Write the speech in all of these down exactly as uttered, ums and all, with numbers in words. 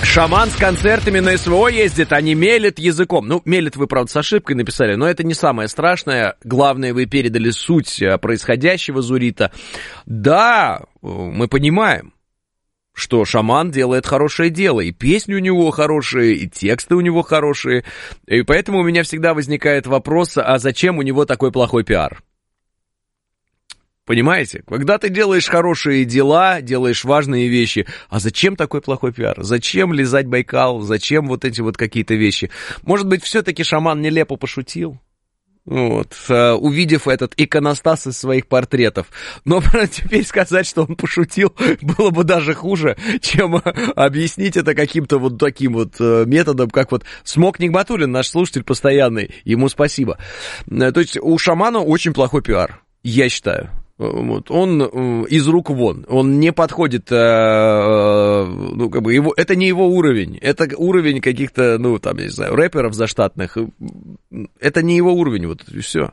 Шаман с концертами на СВО ездит, а не мелет языком. Ну, мелет вы, правда, с ошибкой написали, но это не самое страшное. Главное, вы передали суть происходящего, Зурита. Да, мы понимаем, что шаман делает хорошее дело, и песни у него хорошие, и тексты у него хорошие, и поэтому у меня всегда возникает вопрос, а зачем у него такой плохой пиар? Понимаете? Когда ты делаешь хорошие дела, делаешь важные вещи, а зачем такой плохой пиар? Зачем лизать Байкал? Зачем вот эти вот какие-то вещи? Может быть, все-таки шаман нелепо пошутил? Вот, увидев этот иконостас из своих портретов. Но теперь сказать, что он пошутил, было бы даже хуже, чем объяснить это каким-то вот таким вот методом, как вот Смок Нигматуллин, наш слушатель постоянный, ему спасибо. То есть у шамана очень плохой пиар, я считаю. Вот, он э, из рук вон, он не подходит, э, э, ну, как бы его, это не его уровень, это уровень каких-то, ну, там, я не знаю, рэперов заштатных, это не его уровень, вот, и все.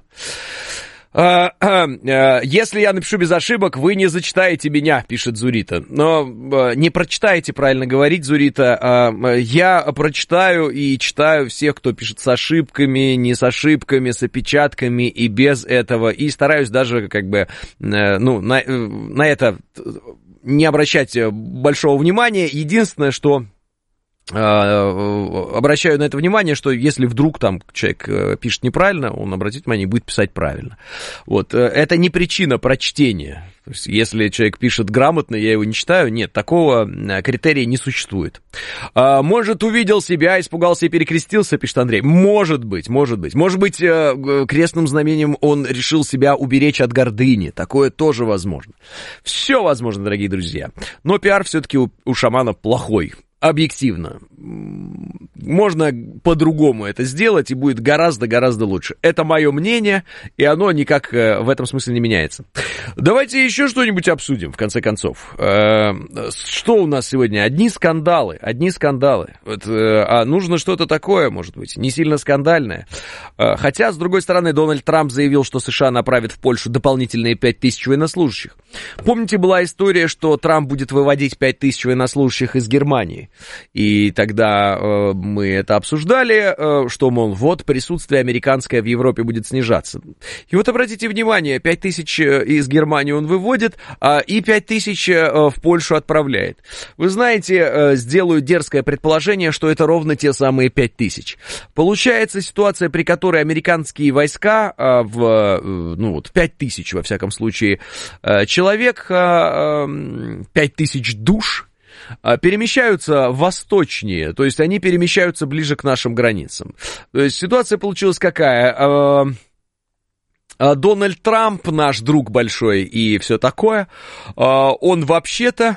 Если я напишу без ошибок, вы не зачитаете меня, пишет Зурита. Но не прочитаете, правильно говорить, Зурита. Я прочитаю и читаю всех, кто пишет с ошибками, не с ошибками, с опечатками и без этого. И стараюсь даже как бы, ну, на, на это не обращать большого внимания. Единственное, что... обращаю на это внимание, что если вдруг там человек пишет неправильно, он обратит внимание и будет писать правильно. Вот. Это не причина прочтения. То есть, если человек пишет грамотно, я его не читаю, нет, такого критерия не существует. Может, увидел себя, испугался и перекрестился, пишет Андрей. Может быть, может быть. Может быть, крестным знамением он решил себя уберечь от гордыни. Такое тоже возможно. Все возможно, дорогие друзья. Но пиар все-таки у, у шамана плохой. Объективно. Можно по-другому это сделать, и будет гораздо-гораздо лучше. Это мое мнение, и оно никак в этом смысле не меняется. Давайте еще что-нибудь обсудим, в конце концов. Что у нас сегодня? Одни скандалы, одни скандалы. Вот, а нужно что-то такое, может быть, не сильно скандальное. Хотя, с другой стороны, Дональд Трамп заявил, что США направит в Польшу дополнительные пять тысяч военнослужащих. Помните, была история, что Трамп будет выводить пять тысяч военнослужащих из Германии? И тогда э, мы это обсуждали, э, что, мол, вот присутствие американское в Европе будет снижаться. И вот обратите внимание, пять тысяч из Германии он выводит, э, и пять тысяч э, в Польшу отправляет. Вы знаете, э, сделаю дерзкое предположение, что это ровно те самые пять тысяч. Получается ситуация, при которой американские войска э, в, э, ну вот, пять тысяч, во всяком случае, э, человек, э, э, пять тысяч душ, перемещаются восточнее, то есть они перемещаются ближе к нашим границам. То есть ситуация получилась какая? Дональд Трамп, наш друг большой и все такое, он вообще-то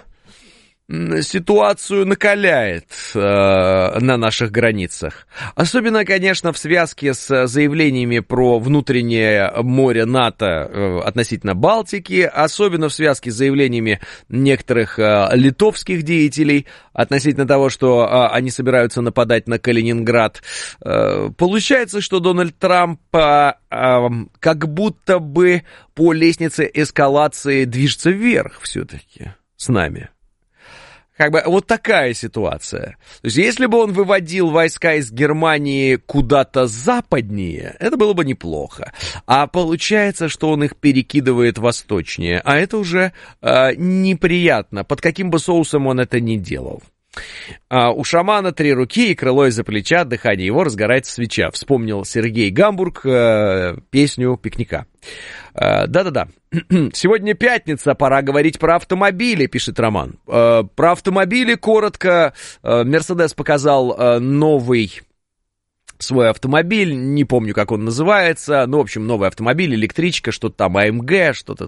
ситуацию накаляет э, на наших границах. Особенно, конечно, в связке с заявлениями про внутреннее море НАТО э, относительно Балтики, особенно в связке с заявлениями некоторых э, литовских деятелей относительно того, что э, они собираются нападать на Калининград. Э, получается, что Дональд Трамп э, э, как будто бы по лестнице эскалации движется вверх все-таки с нами. Как бы вот такая ситуация. То есть, если бы он выводил войска из Германии куда-то западнее, это было бы неплохо. А получается, что он их перекидывает восточнее. А это уже э, неприятно, под каким бы соусом он это ни делал. А у шамана три руки и крыло из-за плеча, дыхание его разгорается свеча. Вспомнил Сергей Гамбург э, песню «Пикника». Э, да-да-да. Сегодня пятница, пора говорить про автомобили, пишет Роман. Э, про автомобили коротко. Мерседес э, показал э, новый свой автомобиль, не помню, как он называется, ну, в общем, новый автомобиль, электричка, что-то там а эм гэ, что-то...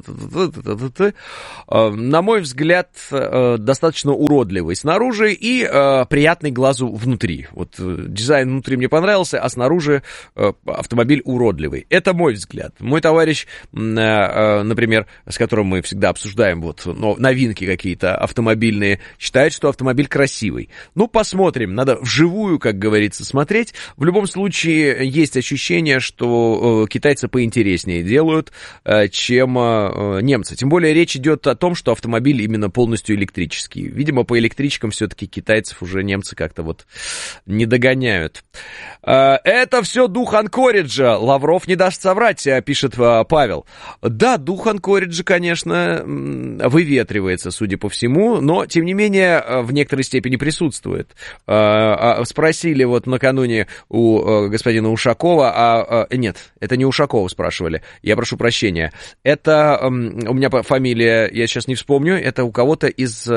На мой взгляд, достаточно уродливый снаружи и приятный глазу внутри. Вот дизайн внутри мне понравился, а снаружи автомобиль уродливый. Это мой взгляд. Мой товарищ, например, с которым мы всегда обсуждаем вот новинки какие-то автомобильные, считает, что автомобиль красивый. Ну, посмотрим, надо вживую, как говорится, смотреть. В любом любом случае есть ощущение, что китайцы поинтереснее делают, чем немцы. Тем более речь идет о том, что автомобиль именно полностью электрический. Видимо, по электричкам все-таки китайцев уже немцы как-то вот не догоняют. Это все дух Анкориджа. Лавров не даст соврать, пишет Павел. Да, дух Анкориджа, конечно, выветривается, судя по всему, но, тем не менее, в некоторой степени присутствует. Спросили вот накануне у господина Ушакова, а нет, это не Ушакова спрашивали, я прошу прощения. Это у меня фамилия, я сейчас не вспомню, это у кого-то из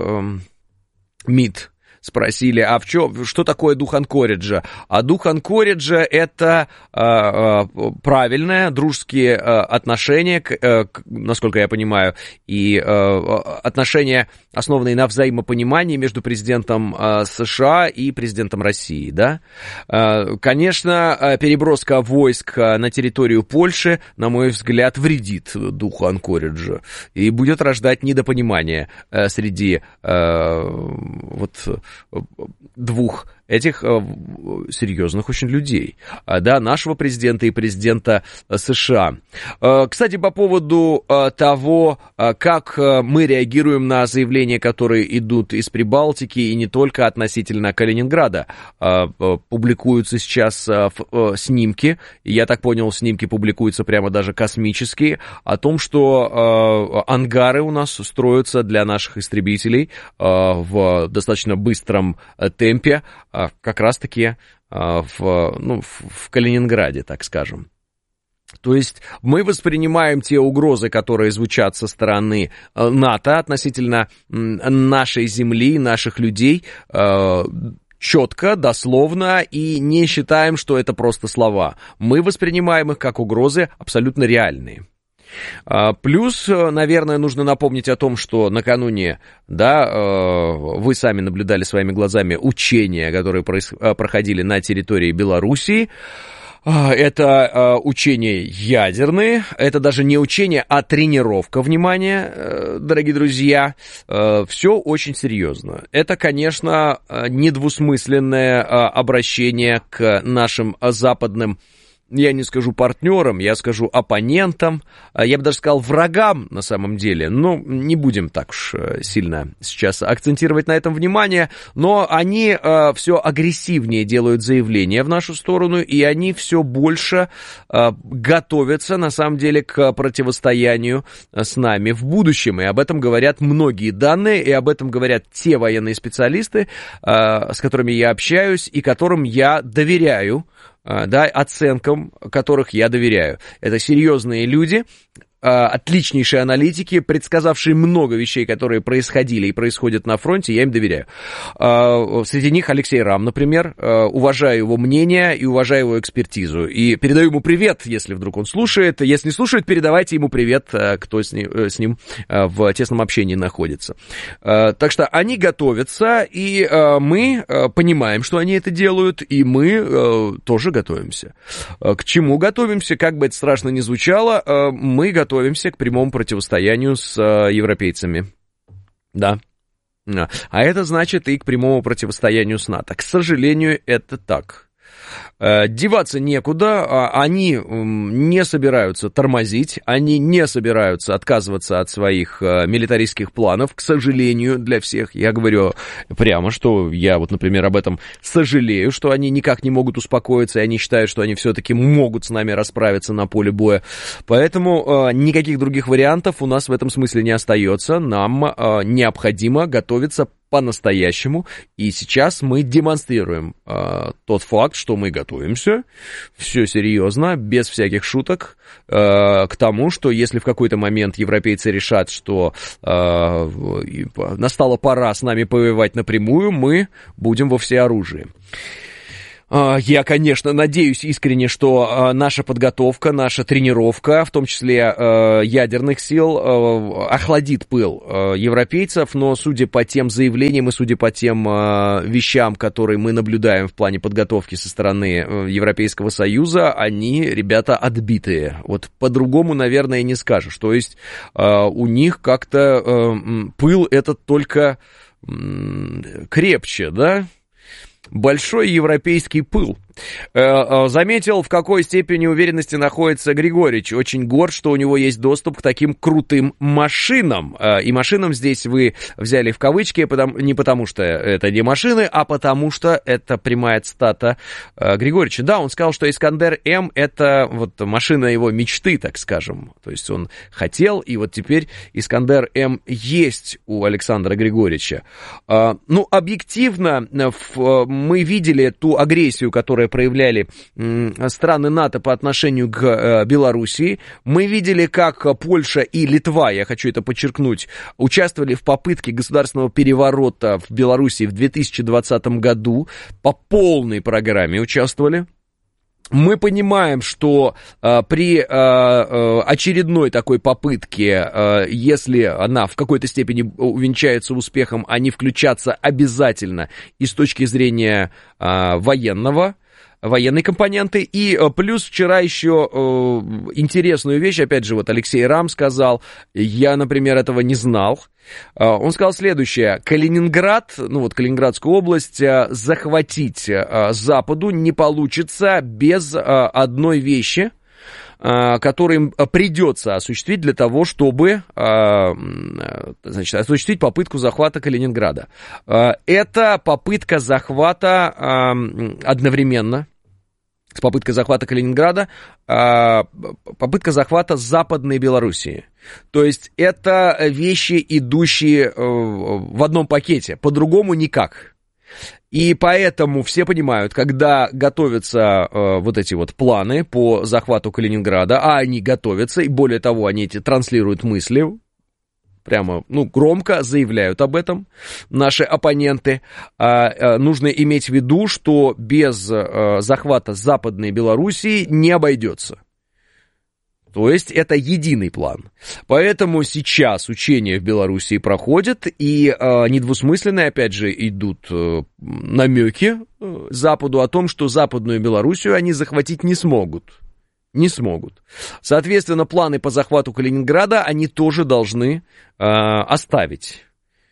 МИД. Спросили, а в чем, что такое дух Анкориджа? А дух Анкориджа — это э, э, правильное, дружеские э, отношения, к, э, к, насколько я понимаю, и э, отношения, основанные на взаимопонимании между президентом э, США и президентом России, да? Э, конечно, переброска войск на территорию Польши, на мой взгляд, вредит духу Анкориджа и будет рождать недопонимание э, среди э, вот двух этих э, серьезных очень людей, э, да, нашего президента и президента США. Э, кстати, по поводу э, того, э, как э, мы реагируем на заявления, которые идут из Прибалтики и не только относительно Калининграда, э, э, публикуются сейчас э, э, снимки, и я так понял, снимки публикуются прямо даже космические, о том, что э, ангары у нас строятся для наших истребителей э, в достаточно быстром э, темпе, как раз-таки в, ну, в Калининграде, так скажем. То есть мы воспринимаем те угрозы, которые звучат со стороны НАТО относительно нашей земли, наших людей, четко, дословно, и не считаем, что это просто слова. Мы воспринимаем их как угрозы абсолютно реальные. Плюс, наверное, нужно напомнить о том, что накануне, да, вы сами наблюдали своими глазами учения, которые проходили на территории Белоруссии. Это учения ядерные, это даже не учения, а тренировка, внимание, дорогие друзья, все очень серьезно. Это, конечно, недвусмысленное обращение к нашим западным, я не скажу партнерам, я скажу оппонентам, я бы даже сказал врагам на самом деле, но не будем так уж сильно сейчас акцентировать на этом внимание, но они э, все агрессивнее делают заявления в нашу сторону, и они все больше э, готовятся на самом деле к противостоянию с нами в будущем, и об этом говорят многие данные, и об этом говорят те военные специалисты, э, с которыми я общаюсь, и которым я доверяю, да, оценкам которых я доверяю. Это серьезные люди, отличнейшие аналитики, предсказавшие много вещей, которые происходили и происходят на фронте, я им доверяю. Среди них Алексей Рам, например, уважаю его мнение и уважаю его экспертизу. И передаю ему привет, если вдруг он слушает. Если не слушает, передавайте ему привет, кто с ним, с ним в тесном общении находится. Так что они готовятся, и мы понимаем, что они это делают, и мы тоже готовимся. К чему готовимся? Как бы это страшно ни звучало, мы готовимся готовимся к прямому противостоянию с э, европейцами. Да. А это значит и к прямому противостоянию с НАТО. К сожалению, это так. Деваться некуда, они не собираются тормозить, они не собираются отказываться от своих милитаристских планов, к сожалению, для всех. Я говорю прямо, что я вот, например, об этом сожалею, что они никак не могут успокоиться, и они считают, что они все-таки могут с нами расправиться на поле боя. Поэтому никаких других вариантов у нас в этом смысле не остается. Нам необходимо готовиться по-настоящему, и сейчас мы демонстрируем э, тот факт, что мы готовимся, все серьезно, без всяких шуток, э, к тому, что если в какой-то момент европейцы решат, что э, настала пора с нами повоевать напрямую, мы будем во всеоружии. Я, конечно, надеюсь искренне, что наша подготовка, наша тренировка, в том числе ядерных сил, охладит пыл европейцев, но судя по тем заявлениям и судя по тем вещам, которые мы наблюдаем в плане подготовки со стороны Европейского Союза, они, ребята, отбитые. Вот по-другому, наверное, не скажешь. То есть у них как-то пыл этот только крепче, да? Большой европейский пыл. Заметил, в какой степени уверенности находится Григорьевич. Очень горд, что у него есть доступ к таким крутым машинам. И машинам здесь вы взяли в кавычки, не потому что это не машины, а потому что это прямая цитата Григорьевича. Да, он сказал, что Искандер-М — это вот машина его мечты, так скажем. То есть он хотел, и вот теперь Искандер-М есть у Александра Григорьевича. Ну, объективно, мы видели ту агрессию, которую проявляли страны НАТО по отношению к Белоруссии. Мы видели, как Польша и Литва, я хочу это подчеркнуть, участвовали в попытке государственного переворота в Белоруссии в две тысячи двадцатом году. По полной программе участвовали. Мы понимаем, что э, при э, э, очередной такой попытке, э, если она в какой-то степени увенчается успехом, они включатся обязательно и с точки зрения э, военного, военной компоненты. И плюс вчера еще э, интересную вещь, опять же, вот Алексей Рам сказал, я, например, этого не знал. Э, он сказал следующее: Калининград, ну вот Калининградскую область, э, захватить э, Западу не получится без э, одной вещи, которые им придется осуществить для того, чтобы, значит, осуществить попытку захвата Калининграда. Это попытка захвата одновременно с попыткой захвата Калининграда, попытка захвата Западной Белоруссии. То есть это вещи, идущие в одном пакете, по-другому никак. И поэтому все понимают, когда готовятся э, вот эти вот планы по захвату Калининграда, а они готовятся, и более того, они эти транслируют мысли, прямо, ну, громко заявляют об этом наши оппоненты, э, э, нужно иметь в виду, что без э, захвата Западной Белоруссии не обойдется. То есть это единый план. Поэтому сейчас учения в Белоруссии проходят, и э, недвусмысленные, опять же, идут э, намеки э, Западу о том, что Западную Белоруссию они захватить не смогут. Не смогут. Соответственно, планы по захвату Калининграда они тоже должны э, оставить.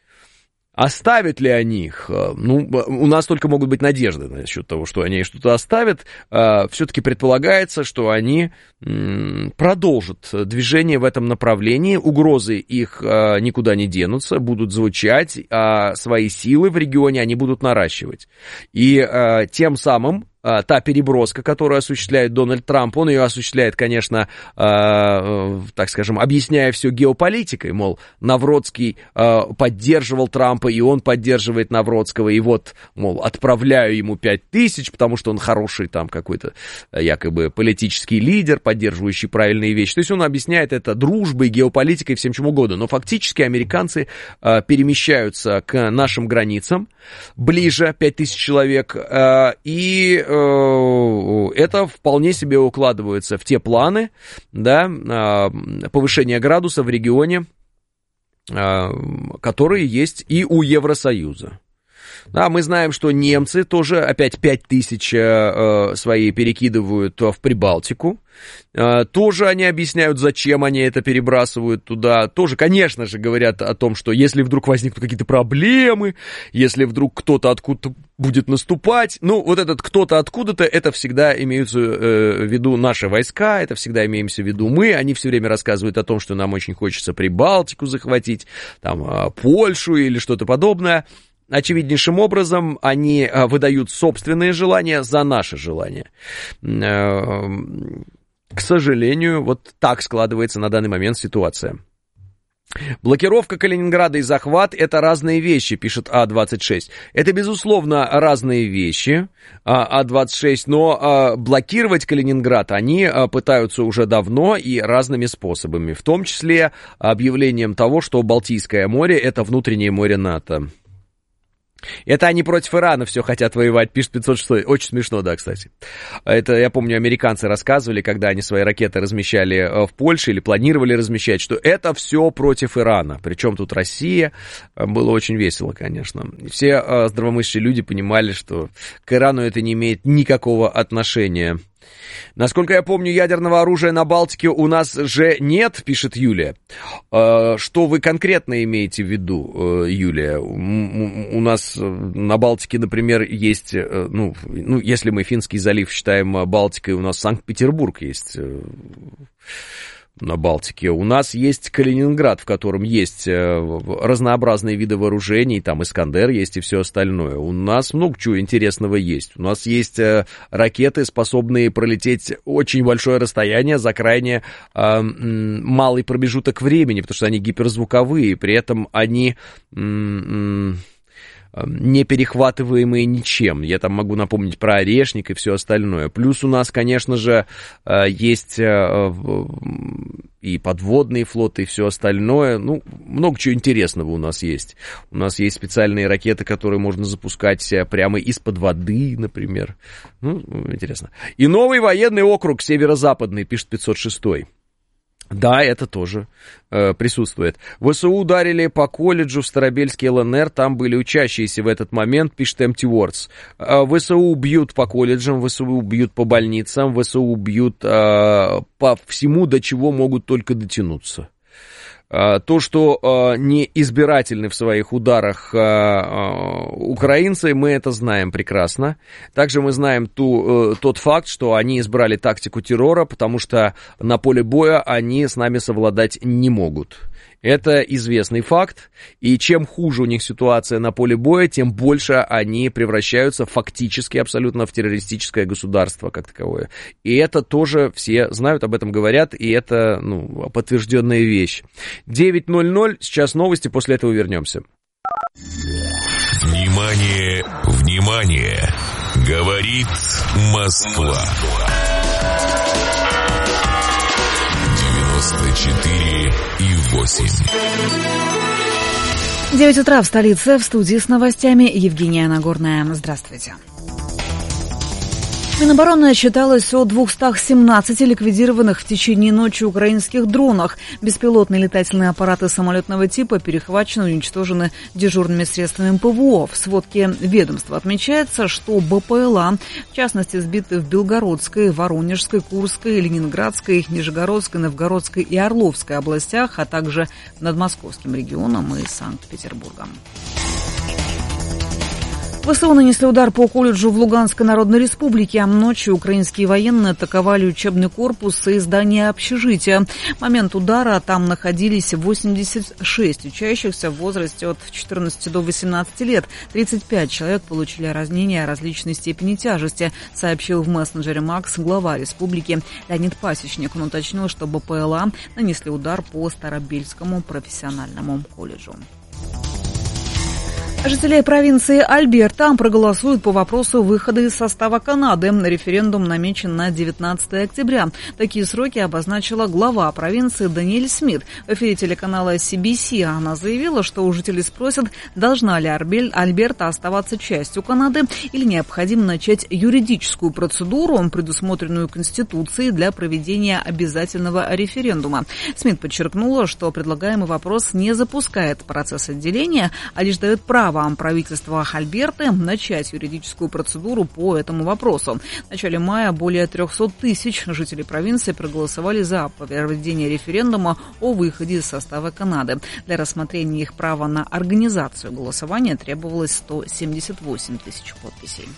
Оставят ли они их? Ну, у нас только могут быть надежды насчет того, что они что-то оставят. Все-таки предполагается, что они продолжат движение в этом направлении. Угрозы их никуда не денутся, будут звучать, а свои силы в регионе они будут наращивать. И тем самым та переброска, которую осуществляет Дональд Трамп, он ее осуществляет, конечно, э, так скажем, объясняя все геополитикой, мол, Навродский э, поддерживал Трампа, и он поддерживает Навродского, и вот, мол, отправляю ему пять тысяч, потому что он хороший там какой-то якобы политический лидер, поддерживающий правильные вещи. То есть он объясняет это дружбой, геополитикой, всем чем угодно. Но фактически американцы э, перемещаются к нашим границам ближе, пять тысяч человек, э, и это вполне себе укладывается в те планы, да, повышения градуса в регионе, которые есть и у Евросоюза. Да, мы знаем, что немцы тоже опять пять тысяч э, свои перекидывают в Прибалтику. Э, тоже они объясняют, зачем они это перебрасывают туда. Тоже, конечно же, говорят о том, что если вдруг возникнут какие-то проблемы, если вдруг кто-то откуда-то будет наступать, ну, вот этот кто-то откуда-то, это всегда имеются э, в виду наши войска, это всегда имеемся в виду мы. Они все время рассказывают о том, что нам очень хочется Прибалтику захватить, там, э, Польшу или что-то подобное. Очевиднейшим образом они выдают собственные желания за наши желания. К сожалению, вот так складывается на данный момент ситуация. Блокировка Калининграда и захват — это разные вещи, пишет А двадцать шесть. Это, безусловно, разные вещи, А двадцать шесть, но блокировать Калининград они пытаются уже давно и разными способами, в том числе объявлением того, что Балтийское море — это внутреннее море НАТО. Это они против Ирана все хотят воевать, пишет пятьсот шесть. Очень смешно, да, кстати. Это, я помню, американцы рассказывали, когда они свои ракеты размещали в Польше или планировали размещать, что это все против Ирана. Причем тут Россия. Было очень весело, конечно. Все здравомыслящие люди понимали, что к Ирану это не имеет никакого отношения. Насколько я помню, ядерного оружия на Балтике у нас же нет, пишет Юлия. Что вы конкретно имеете в виду, Юлия? У нас на Балтике, например, есть, ну, ну если мы Финский залив считаем Балтикой, у нас Санкт-Петербург есть на Балтике. У нас есть Калининград, в котором есть разнообразные виды вооружений, там Искандер есть и все остальное. У нас много чего интересного есть. У нас есть ракеты, способные пролететь очень большое расстояние за крайне э, малый промежуток времени, потому что они гиперзвуковые, при этом они... Э, не перехватываемые ничем. Я там могу напомнить про Орешник и все остальное. Плюс у нас, конечно же, есть и подводные флоты, и все остальное. Ну, много чего интересного у нас есть. У нас есть специальные ракеты, которые можно запускать прямо из-под воды, например. Ну, интересно. И новый военный округ северо-западный, пишет пятьсот шестой. Да, это тоже э, присутствует. ВСУ ударили по колледжу в Старобельске ЛНР, там были учащиеся в этот момент, пишет Empty Words. Э, ВСУ бьют по колледжам, ВСУ бьют по больницам, ВСУ бьют э, по всему, до чего могут только дотянуться. То, что не избирательны в своих ударах украинцы, мы это знаем прекрасно. Также мы знаем ту, тот факт, что они избрали тактику террора, потому что на поле боя они с нами совладать не могут. Это известный факт, и чем хуже у них ситуация на поле боя, тем больше они превращаются фактически абсолютно в террористическое государство как таковое. И это тоже все знают, об этом говорят, и это, ну, подтвержденная вещь. девять ноль ноль, сейчас новости, после этого вернемся. Внимание, внимание, говорит Москва. девяносто четыре и восемь. девять утра в столице, в студии с новостями Евгения Нагорная. Здравствуйте. Минобороны отчиталось о двухстах семнадцати ликвидированных в течение ночи украинских дронах. Беспилотные летательные аппараты самолетного типа перехвачены и уничтожены дежурными средствами ПВО. В сводке ведомства отмечается, что БПЛА, в частности, сбиты в Белгородской, Воронежской, Курской, Ленинградской, Нижегородской, Новгородской и Орловской областях, а также над Московским регионом и Санкт-Петербургом. ВСУ нанесли удар по колледжу в Луганской Народной Республике. Ночью украинские военные атаковали учебный корпус и здание общежития. В момент удара там находились восемьдесят шесть учащихся в возрасте от четырнадцати до восемнадцати лет. тридцать пять человек получили ранения различной степени тяжести, сообщил в мессенджере Макс глава республики Леонид Пасечник. Он уточнил, что БПЛА нанесли удар по Старобельскому профессиональному колледжу. Жители провинции Альберта проголосуют по вопросу выхода из состава Канады. Референдум намечен на девятнадцатое октября. Такие сроки обозначила глава провинции Даниэль Смит. В эфире телеканала си би си она заявила, что у жителей спросят, должна ли Альберта оставаться частью Канады или необходимо начать юридическую процедуру, предусмотренную Конституцией, для проведения обязательного референдума. Смит подчеркнула, что предлагаемый вопрос не запускает процесс отделения, а лишь дает право правительства Альберты начать юридическую процедуру по этому вопросу. В начале мая более трехсот тысяч жителей провинции проголосовали за проведение референдума о выходе из состава Канады. Для рассмотрения их права на организацию голосования требовалось сто семьдесят восемь тысяч подписей.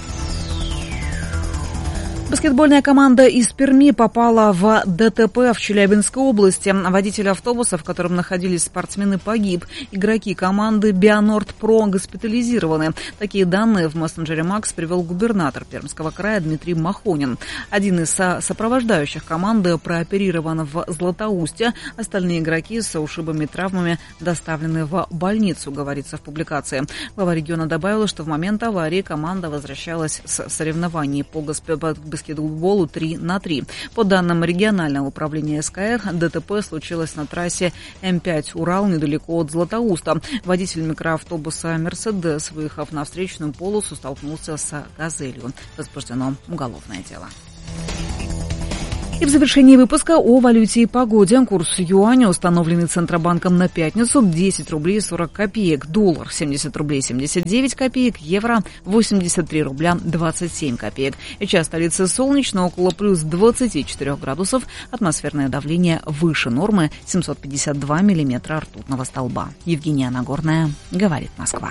Баскетбольная команда из Перми попала в ДТП в Челябинской области. Водитель автобуса, в котором находились спортсмены, погиб. Игроки команды «Бионорд Про» госпитализированы. Такие данные в мессенджере Макс привел губернатор Пермского края Дмитрий Махонин. Один из сопровождающих команды прооперирован в Златоусте. Остальные игроки с ушибами и травмами доставлены в больницу, говорится в публикации. Глава региона добавила, что в момент аварии команда возвращалась с соревнований по баскетболу баскетболу три на три. По данным регионального управления СКР, ДТП случилось на трассе эм пять Урал недалеко от Златоуста. Водитель микроавтобуса «Мерседес», выехав на встречную полосу, столкнулся с «Газелью». Возбуждено уголовное дело. И в завершении выпуска о валюте и погоде. Курс юаня, установленный Центробанком на пятницу, десять рублей сорок копеек. Доллар семьдесят рублей семьдесят девять копеек. Евро восемьдесят три рубля двадцать семь копеек. Сейчас в столице солнечно, около плюс двадцати четырёх градусов. Атмосферное давление выше нормы, семьсот пятьдесят два миллиметра ртутного столба. Евгения Нагорная, говорит Москва.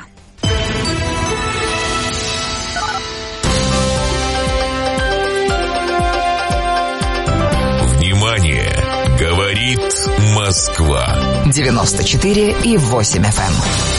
Внимание! Говорит Москва. девяносто четыре и восемь эф эм.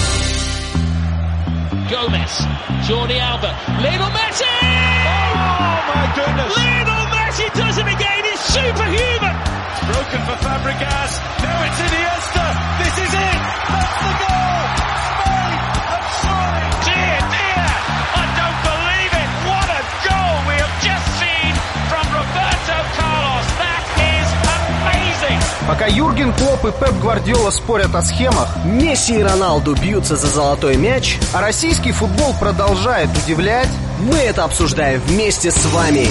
Gomez, Jordi Alba, Lionel Messi! Oh my goodness! Lionel Messi does it again. It's superhuman. Broken for Fabregas. Now it's Iniesta. This is it. That's the goal. Spain have scored. Dear, dear, I don't believe it. What a goal we have just seen from Roberto Carlos. That is amazing. Пока Юрген Клопп и Пеп Гвардиола спорят о схемах, Месси и Роналду бьются за золотой мяч, а российский футбол продолжает удивлять, мы это обсуждаем вместе с вами.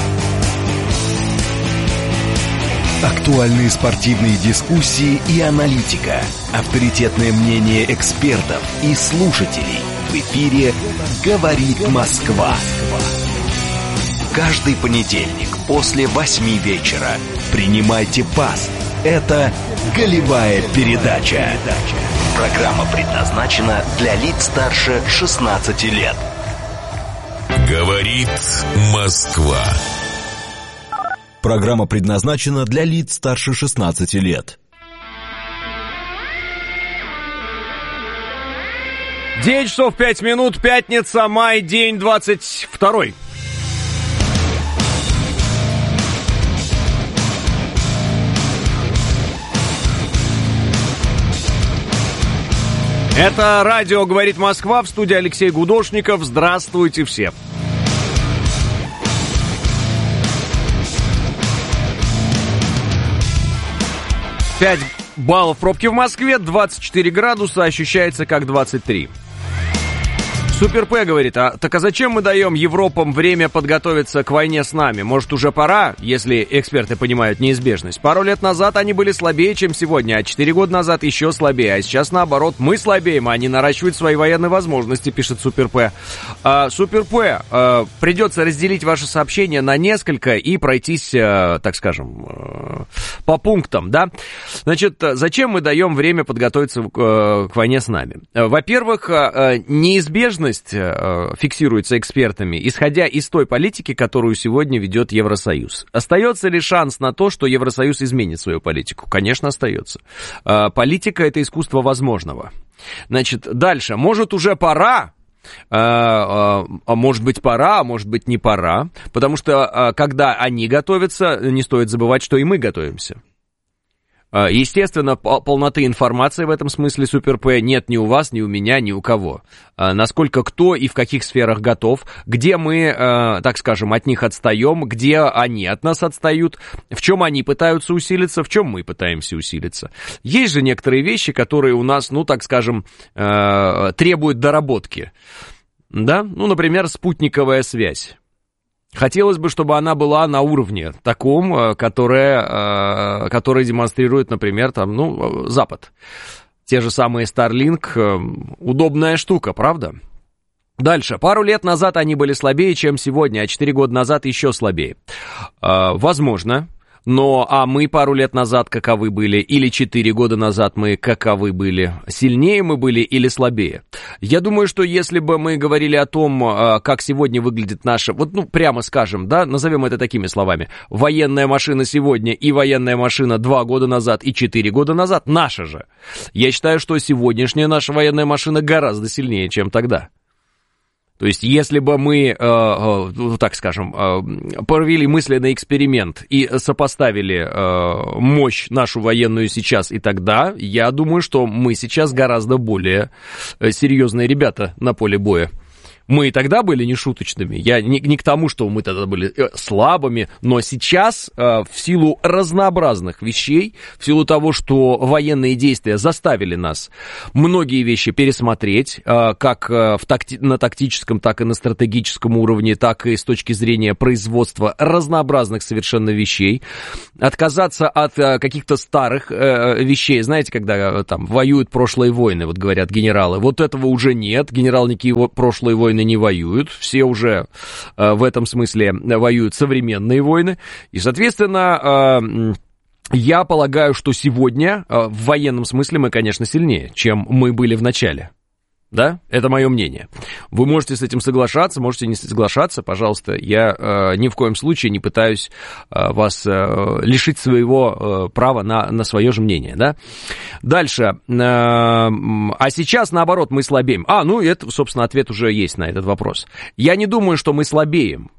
Актуальные спортивные дискуссии и аналитика. Авторитетное мнение экспертов и слушателей. В эфире «Говорит Москва». Каждый понедельник после восьми вечера принимайте пас. Это «Голевая передача». Программа предназначена для лиц старше шестнадцати лет. Говорит Москва. Программа предназначена для лиц старше шестнадцати лет. девять часов пять минут, пятница, май, день двадцать второй. Это радио «Говорит Москва», в студии Алексей Гудошников. Здравствуйте все. пять баллов пробки в Москве, двадцать четыре градуса, ощущается как двадцать три. Супер П говорит, а так а зачем мы даем Европам время подготовиться к войне с нами? Может, уже пора, если эксперты понимают неизбежность? Пару лет назад они были слабее, чем сегодня, а четыре года назад еще слабее. А сейчас, наоборот, мы слабеем, а они наращивают свои военные возможности, пишет Супер П. А, Супер П, а, придется разделить ваше сообщение на несколько и пройтись, а, так скажем, а, по пунктам, да? Значит, зачем мы даем время подготовиться к, к войне с нами? Во-первых, а, неизбежность фиксируется экспертами, исходя из той политики, которую сегодня ведет Евросоюз. Остается ли шанс на то, что Евросоюз изменит свою политику? Конечно, остается. Политика — это искусство возможного. Значит, дальше. Может, уже пора, а может быть, пора, а может быть, не пора, потому что, когда они готовятся, не стоит забывать, что и мы готовимся. Естественно, полноты информации в этом смысле, Супер П, нет ни у вас, ни у меня, ни у кого. Насколько кто и в каких сферах готов, где мы, так скажем, от них отстаем, где они от нас отстают, в чем они пытаются усилиться, в чем мы пытаемся усилиться. Есть же некоторые вещи, которые у нас, ну, так скажем, требуют доработки. Да? Ну, например, спутниковая связь. Хотелось бы, чтобы она была на уровне таком, которое, которое демонстрирует, например, там, ну, Запад. Те же самые Starlink, удобная штука, правда? Дальше. Пару лет назад они были слабее, чем сегодня, а четыре года назад еще слабее. Возможно. Но, а мы пару лет назад каковы были, или четыре года назад мы каковы были, сильнее мы были или слабее? Я думаю, что если бы мы говорили о том, как сегодня выглядит наша, вот, ну, прямо скажем, да, назовем это такими словами, военная машина сегодня и военная машина два года назад и четыре года назад, наша же. Я считаю, что сегодняшняя наша военная машина гораздо сильнее, чем тогда. То есть, если бы мы, э, э, так скажем, э, провели мысленный эксперимент и сопоставили э, мощь нашу военную сейчас и тогда, я думаю, что мы сейчас гораздо более серьезные ребята на поле боя. Мы и тогда были нешуточными. Я не, не к тому, что мы тогда были слабыми, но сейчас э, в силу разнообразных вещей, в силу того, что военные действия заставили нас многие вещи пересмотреть, э, как э, в такти- на тактическом, так и на стратегическом уровне, так и с точки зрения производства разнообразных совершенно вещей, отказаться от э, каких-то старых э, вещей. Знаете, когда э, там воюют прошлые войны, вот говорят генералы, вот этого уже нет, генералы никакие прошлые войны не воюют, все уже э, в этом смысле воюют современные войны, и, соответственно, э, я полагаю, что сегодня э, в военном смысле мы, конечно, сильнее, чем мы были в начале. Да, это мое мнение. Вы можете с этим соглашаться, можете не соглашаться, пожалуйста. Я э, ни в коем случае не пытаюсь э, вас э, лишить своего э, права на, на свое же мнение, да. Дальше. Э, а сейчас, наоборот, мы слабеем. А, ну, это, собственно, ответ уже есть на этот вопрос. Я не думаю, что мы слабеем.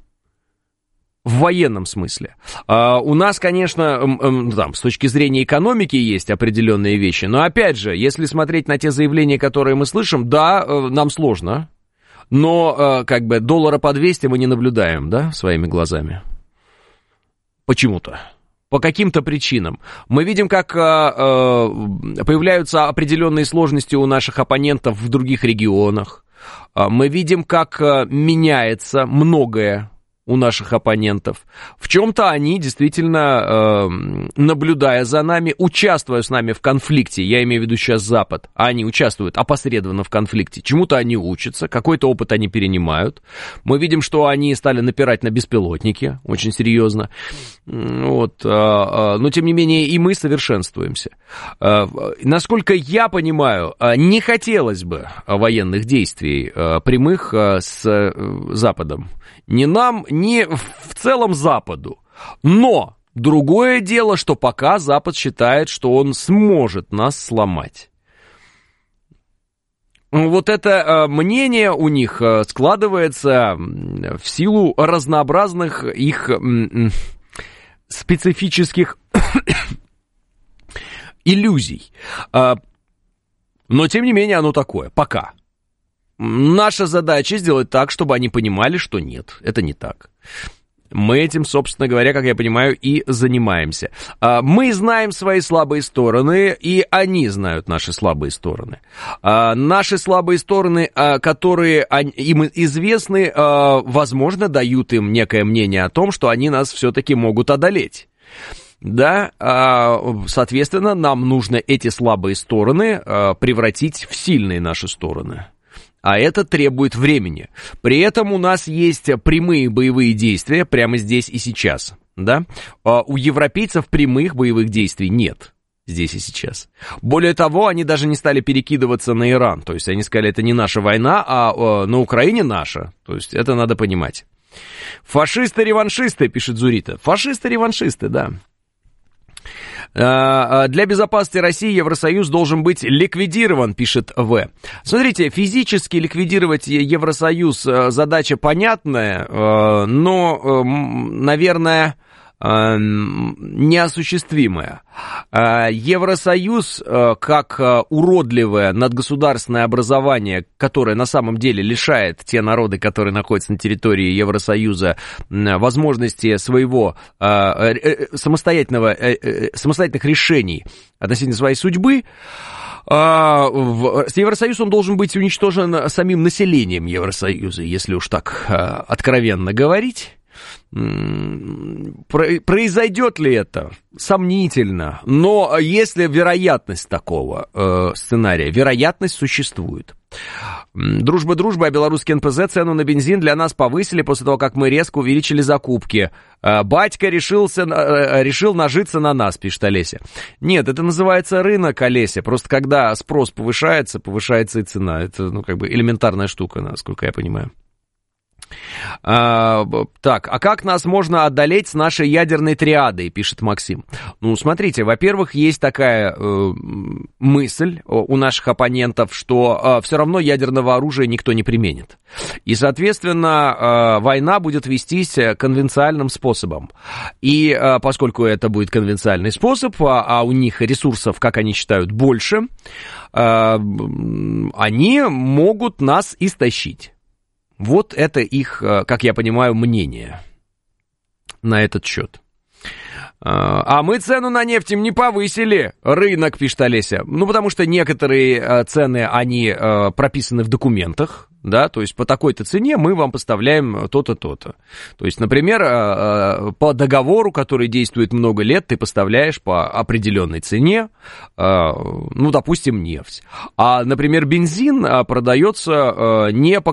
В военном смысле. Uh, у нас, конечно, um, um, там, с точки зрения экономики есть определенные вещи, но, опять же, если смотреть на те заявления, которые мы слышим, да, uh, нам сложно, но, uh, как бы, доллара по двести мы не наблюдаем, да, своими глазами. Почему-то. По каким-то причинам. Мы видим, как uh, uh, появляются определенные сложности у наших оппонентов в других регионах. Uh, мы видим, как uh, меняется многое у наших оппонентов. В чем-то они действительно, э, наблюдая за нами, участвуя с нами в конфликте, я имею в виду сейчас Запад, а они участвуют опосредованно в конфликте, чему-то они учатся, какой-то опыт они перенимают. Мы видим, что они стали напирать на беспилотники, очень серьезно. Вот. Но, тем не менее, и мы совершенствуемся. Насколько я понимаю, не хотелось бы военных действий прямых с Западом. Ни нам, ни в целом Западу. Но другое дело, что пока Запад считает, что он сможет нас сломать. Вот это мнение у них складывается в силу разнообразных их специфических иллюзий. Но, тем не менее, оно такое, пока. Наша задача сделать так, чтобы они понимали, что нет, это не так. Мы этим, собственно говоря, как я понимаю, и занимаемся. Мы знаем свои слабые стороны, и они знают наши слабые стороны. Наши слабые стороны, которые им известны, возможно, дают им некое мнение о том, что они нас все-таки могут одолеть. Да, соответственно, нам нужно эти слабые стороны превратить в сильные наши стороны. А это требует времени. При этом у нас есть прямые боевые действия прямо здесь и сейчас. Да? У европейцев прямых боевых действий нет здесь и сейчас. Более того, они даже не стали перекидываться на Иран. То есть они сказали, это не наша война, а на Украине наша. То есть это надо понимать. Фашисты-реваншисты, пишет Зурита. Фашисты-реваншисты, да. Для безопасности России Евросоюз должен быть ликвидирован, пишет В. Смотрите, физически ликвидировать Евросоюз задача понятная, но, наверное, неосуществимая. Евросоюз, как уродливое надгосударственное образование, которое на самом деле лишает те народы, которые находятся на территории Евросоюза, возможности своего самостоятельного, самостоятельных решений относительно своей судьбы, Евросоюз, он должен быть уничтожен самим населением Евросоюза, если уж так откровенно говорить. Произойдет ли это? Сомнительно. Но если вероятность такого э, сценария, вероятность существует. Дружба-дружба, а белорусский эн пэ зэ цену на бензин для нас повысили после того, как мы резко увеличили закупки. Батька решился, решил нажиться на нас, пишет Олеся. Нет, это называется рынок, Олеся. Просто когда спрос повышается, повышается и цена. Это, ну, как бы элементарная штука, насколько я понимаю. А, так, а как нас можно одолеть с нашей ядерной триадой, пишет Максим. Ну, смотрите, во-первых, есть такая э, мысль у наших оппонентов, что э, все равно ядерного оружия никто не применит. И, соответственно, э, война будет вестись конвенциальным способом. И э, поскольку это будет конвенциальный способ, а, а у них ресурсов, как они считают, больше, э, они могут нас истощить. Вот это их, как я понимаю, мнение на этот счет. А мы цену на нефть им не повысили, рынок, пишет Олеся. Ну, потому что некоторые цены, они прописаны в документах, да, то есть по такой-то цене мы вам поставляем то-то, то-то. То есть, например, по договору, который действует много лет, ты поставляешь по определенной цене, ну, допустим, нефть. А, например, бензин продается не по